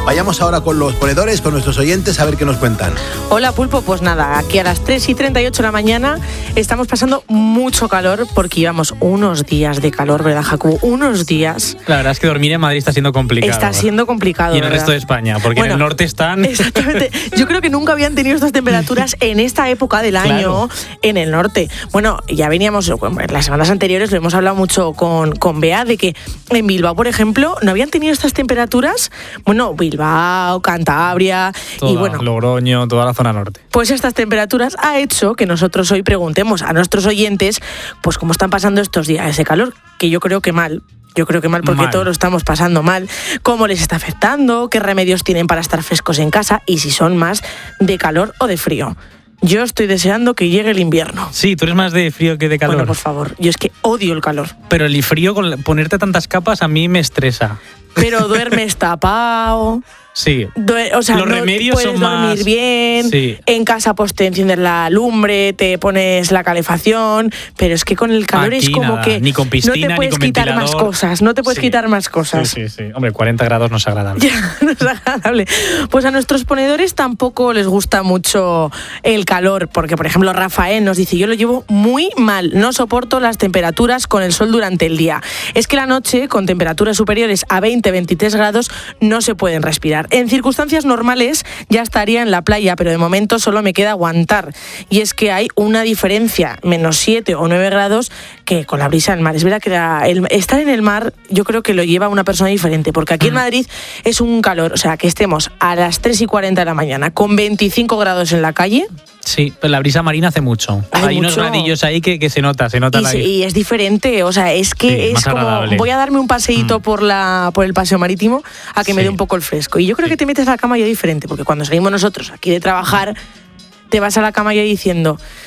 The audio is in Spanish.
Vayamos ahora con los ponedores, con nuestros oyentes, a ver qué nos cuentan. Hola Pulpo, pues nada, aquí a las 3:38 de la mañana estamos pasando mucho calor porque llevamos unos días de calor, ¿verdad, Jacobo? Unos días. La verdad es que dormir en Madrid está siendo complicado. Está siendo complicado, y en el ¿verdad? resto de España, porque en el norte están... Exactamente. Yo creo que nunca habían tenido estas temperaturas en esta época del año en el norte. Bueno, ya veníamos, en las semanas anteriores lo hemos hablado mucho con Bea, de que en Bilbao, por ejemplo, no habían tenido estas temperaturas. Bueno, Bilbao, Cantabria y bueno, Logroño, toda la zona norte. Pues estas temperaturas ha hecho que nosotros hoy preguntemos a nuestros oyentes pues cómo están pasando estos días de calor, que yo creo que mal. Yo creo que mal porque todos lo estamos pasando mal. ¿Cómo les está afectando? ¿Qué remedios tienen para estar frescos en casa? Y si son más de calor o de frío. Yo estoy deseando que llegue el invierno. Sí, tú eres más de frío que de calor. Bueno, por favor, yo es que odio el calor. Pero el frío, con ponerte tantas capas, a mí me estresa. Pero duermes tapado. Sí. O sea, los remedios puedes son más... dormir bien, sí. En casa pues te enciendes la lumbre, te pones la calefacción, pero es que con el calor aquí es como nada, que ni con piscina, no te puedes quitar más cosas, no te puedes quitar más cosas. Sí. Hombre, 40 grados no es agradable. Ya, no es agradable. Pues a nuestros ponedores tampoco les gusta mucho el calor, porque por ejemplo Rafael nos dice: yo lo llevo muy mal, no soporto las temperaturas con el sol durante el día. Es que la noche, con temperaturas superiores a 20-23 grados, no se pueden respirar. En circunstancias normales ya estaría en la playa, pero de momento solo me queda aguantar. Y es que hay una diferencia, -7 o 9 grados, que con la brisa del mar. Es verdad que estar en el mar yo creo que lo lleva una persona diferente, porque aquí en Madrid es un calor, o sea, que estemos a las 3:40 de la mañana con 25 grados en la calle. Sí, pero la brisa marina hace mucho. Hay unos gradillos ahí que se nota y es diferente, o sea, es que es como agradable. Voy a darme un paseíto por el paseo marítimo a que me dé un poco el fresco. Y yo creo que te metes a la cama ya diferente, porque cuando salimos nosotros aquí de trabajar, te vas a la cama ya diciendo: